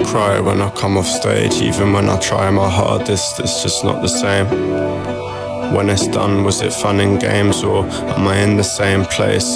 cry when I come off stage. Even when I try my hardest, it's just not the same. When it's done, was it fun and games, or am I in the same place